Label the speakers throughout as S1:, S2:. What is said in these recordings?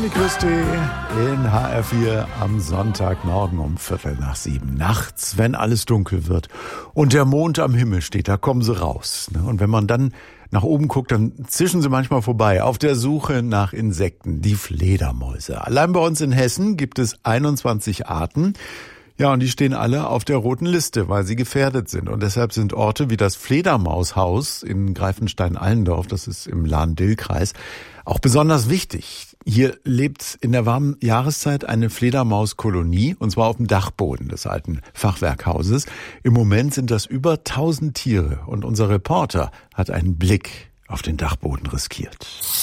S1: Christi in HR4 am Sonntagmorgen um 6:15. Nachts, wenn alles dunkel wird und der Mond am Himmel steht, da kommen sie raus. Und wenn man dann nach oben guckt, dann zischen sie manchmal vorbei auf der Suche nach Insekten, die Fledermäuse. Allein bei uns in Hessen gibt es 21 Arten. Ja, und die stehen alle auf der roten Liste, weil sie gefährdet sind. Und deshalb sind Orte wie das Fledermaushaus in Greifenstein-Allendorf, das ist im Lahn-Dill-Kreis, auch besonders wichtig. Hier lebt in der warmen Jahreszeit eine Fledermauskolonie, und zwar auf dem Dachboden des alten Fachwerkhauses. Im Moment sind das über 1000 Tiere, und unser Reporter hat einen Blick auf den Dachboden riskiert.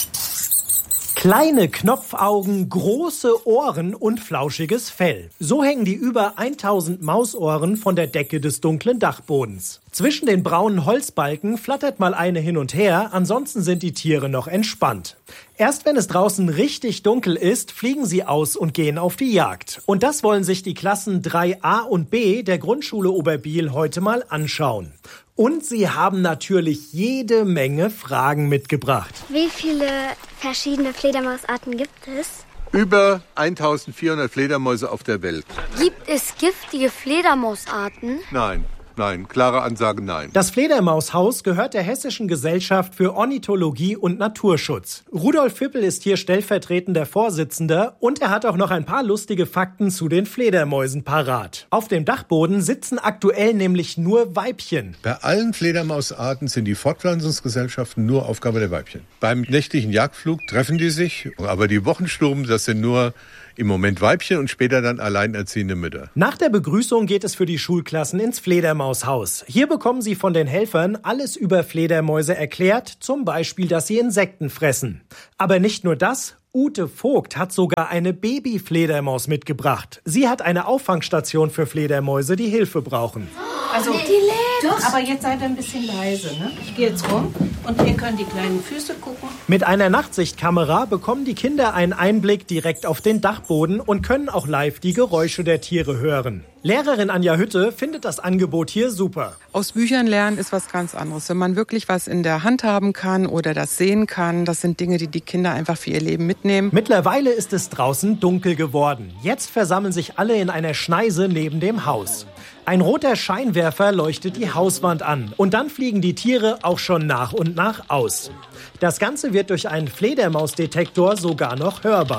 S2: Kleine Knopfaugen, große Ohren und flauschiges Fell. So hängen die über 1000 Mausohren von der Decke des dunklen Dachbodens. Zwischen den braunen Holzbalken flattert mal eine hin und her, ansonsten sind die Tiere noch entspannt. Erst wenn es draußen richtig dunkel ist, fliegen sie aus und gehen auf die Jagd. Und das wollen sich die Klassen 3a und b der Grundschule Oberbiel heute mal anschauen. Und sie haben natürlich jede Menge Fragen mitgebracht.
S3: Wie viele verschiedene Fledermausarten gibt es?
S4: Über 1400 Fledermäuse auf der Welt.
S3: Gibt es giftige Fledermausarten?
S4: Nein, klare Ansage nein.
S2: Das Fledermaushaus gehört der Hessischen Gesellschaft für Ornithologie und Naturschutz. Rudolf Fippel ist hier stellvertretender Vorsitzender und er hat auch noch ein paar lustige Fakten zu den Fledermäusen parat. Auf dem Dachboden sitzen aktuell nämlich nur Weibchen.
S4: Bei allen Fledermausarten sind die Fortpflanzungsgesellschaften nur Aufgabe der Weibchen. Beim nächtlichen Jagdflug treffen die sich, aber die Wochensturm, das sind nur im Moment Weibchen und später dann alleinerziehende Mütter.
S2: Nach der Begrüßung geht es für die Schulklassen ins Fledermaushaus. Hier bekommen sie von den Helfern alles über Fledermäuse erklärt, zum Beispiel, dass sie Insekten fressen. Aber nicht nur das. Ute Vogt hat sogar eine Babyfledermaus mitgebracht. Sie hat eine Auffangstation für Fledermäuse, die Hilfe brauchen.
S5: Also, die lebt. Aber jetzt seid ihr ein bisschen leise, ne? Ich gehe jetzt rum und ihr könnt die kleinen Füße gucken.
S2: Mit einer Nachtsichtkamera bekommen die Kinder einen Einblick direkt auf den Dachboden und können auch live die Geräusche der Tiere hören. Lehrerin Anja Hütte findet das Angebot hier super.
S6: Aus Büchern lernen ist was ganz anderes. Wenn man wirklich was in der Hand haben kann oder das sehen kann, das sind Dinge, die die Kinder einfach für ihr Leben mitnehmen.
S2: Mittlerweile ist es draußen dunkel geworden. Jetzt versammeln sich alle in einer Schneise neben dem Haus. Ein roter Scheinwerfer leuchtet die Hauswand an. Und dann fliegen die Tiere auch schon nach und nach aus. Das Ganze wird durch einen Fledermausdetektor sogar noch hörbar.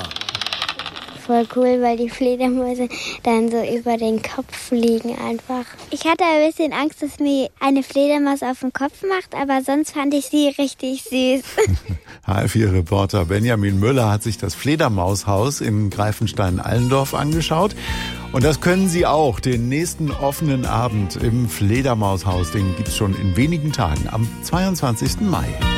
S3: Voll cool, weil die Fledermäuse dann so über den Kopf fliegen einfach. Ich hatte ein bisschen Angst, dass mir eine Fledermaus auf den Kopf macht, aber sonst fand ich sie richtig süß.
S1: HR4-Reporter Benjamin Müller hat sich das Fledermaushaus in Greifenstein-Allendorf angeschaut. Und das können Sie auch. Den nächsten offenen Abend im Fledermaushaus, den gibt's schon in wenigen Tagen, am 22. Mai.